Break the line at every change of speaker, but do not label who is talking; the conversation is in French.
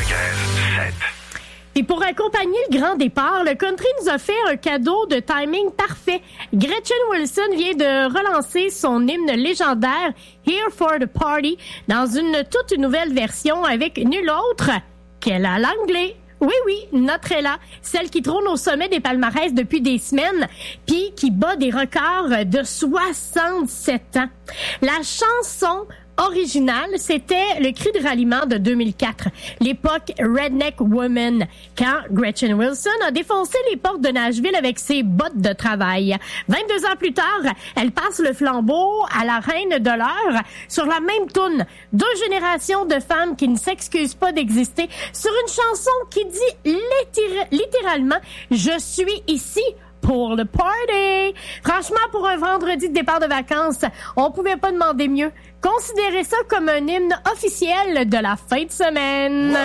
7.
Et pour accompagner le grand départ, le country nous a fait un cadeau de timing parfait. Gretchen Wilson vient de relancer son hymne légendaire Here for the Party dans une toute nouvelle version avec nul autre qu'elle a l'anglais. Oui, notre Ella, celle qui trône au sommet des palmarès depuis des semaines, puis qui bat des records de 67 ans. La chanson originale, c'était le cri de ralliement de 2004, l'époque Redneck Woman, quand Gretchen Wilson a défoncé les portes de Nashville avec ses bottes de travail. 22 ans plus tard, elle passe le flambeau à la reine de l'heure sur la même toune. 2 générations de femmes qui ne s'excusent pas d'exister sur une chanson qui dit littéralement « Je suis ici ». Pour le party! Franchement, pour un vendredi de départ de vacances, on pouvait pas demander mieux. Considérez ça comme un hymne officiel de la fin de semaine.